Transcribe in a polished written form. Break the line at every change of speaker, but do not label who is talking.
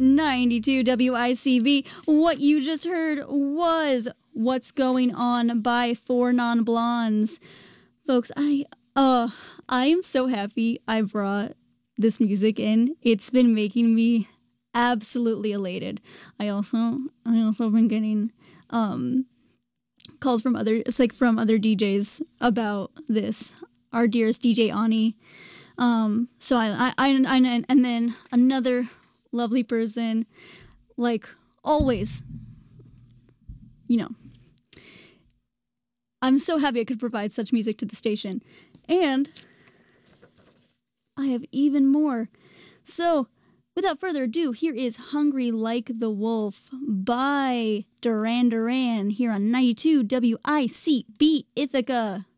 92 WICV. What you just heard was What's Going On by Four Non Blondes. Folks, I am so happy I brought this music in. It's been making me absolutely elated. I also been getting calls from other DJs about this. Our dearest DJ Ani. So I and then another lovely person, like always. You know, I'm so happy I could provide such music to the station, and I have even more. So, without further ado, here is Hungry Like the Wolf by Duran Duran here on 92 WICB Ithaca.